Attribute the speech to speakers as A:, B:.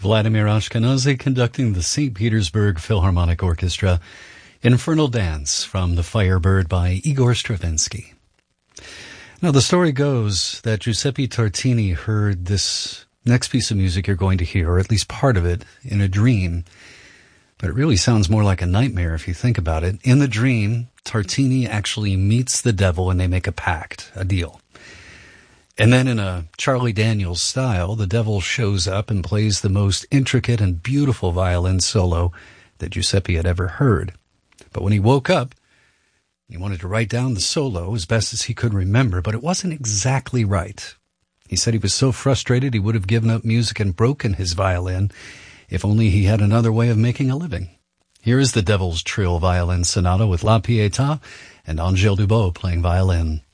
A: Vladimir Ashkenazy conducting the St. Petersburg Philharmonic Orchestra, Infernal Dance from The Firebird by Igor Stravinsky. Now, the story goes that Giuseppe Tartini heard this next piece of music you're going to hear, or at least part of it, in a dream. But it really sounds more like a nightmare if you think about it. In the dream, Tartini actually meets the devil and they make a pact, a deal. And then in a Charlie Daniels style, the devil shows up and plays the most intricate and beautiful violin solo that Giuseppe had ever heard. But when he woke up, he wanted to write down the solo as best as he could remember, but it wasn't exactly right. He said he was so frustrated he would have given up music and broken his violin if only he had another way of making a living. Here is the Devil's Trill Violin Sonata with La Pietà and Angèle Dubos playing violin.